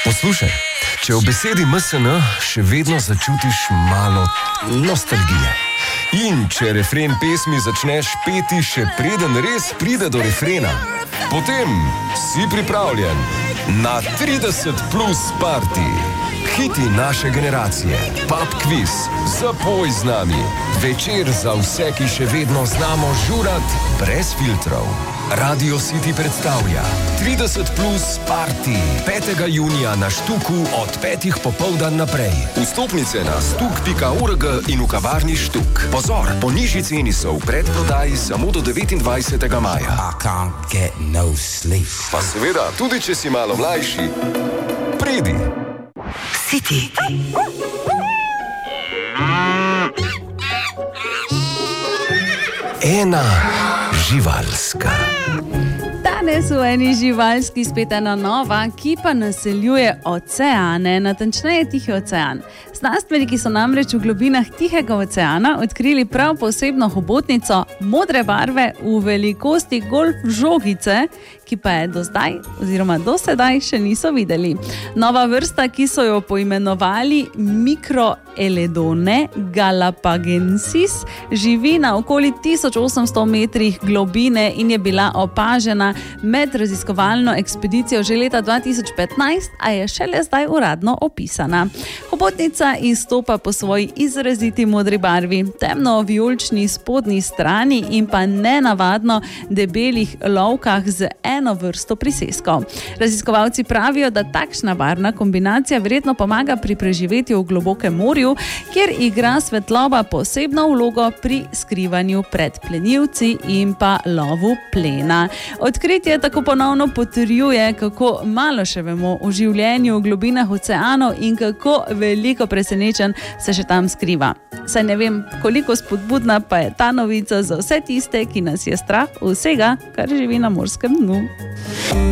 Poslušaj, če v besedi MSN še vedno začutiš malo nostalgije in če refren pesmi začneš peti še preden res pride do refrena, potem si pripravljen na 30 plus party. Hiti naše generacije, pub quiz, zapoj z nami, večer za vse, ki še vedno znamo žurat brez filtrov. Radio City predstavlja 30 plus party 5. junija na Štuku od 5. popoldan naprej. Vstopnice na stuk.org in v kavarni Štuk. Pozor, po nižji ceni so v predprodaji samo do 29. maja. Pa seveda, tudi če si malo mlajši, pridi. City. Ena živalska. Danes v eni živalski spet ena nova, ki pa naseljuje oceane, natančneje Tihi ocean. Znanstveniki so namreč v globinah Tihega oceana odkrili prav posebno hobotnico modre barve v velikosti golf žogice, ki pa je do zdaj oziroma do sedaj še niso videli. Nova vrsta, ki so jo poimenovali Microeledone galapagensis, živi na okoli 1800 metrih globine in je bila opažena med raziskovalno ekspedicijo že leta 2015, a je šele zdaj uradno opisana. Hobotnica izstopa po svoji izraziti modri barvi, temno-vijolični spodnji strani in pa nenavadno debelih lovkah z eno vrsto priseskov. Raziskovalci pravijo, da takšna barvna kombinacija verjetno pomaga pri preživetju v globokem morju, kjer igra svetloba posebno vlogo pri skrivanju pred plenilci in pa lovu plena. Odkritje tako ponovno potrjuje, kako malo še vemo o življenju v globinah oceanov in kako veliko presenečenj se še tam skriva. Saj ne vem, koliko spodbudna pa je ta novica za vse tiste, ki nas je strah vsega, kar živi na morskem dnu.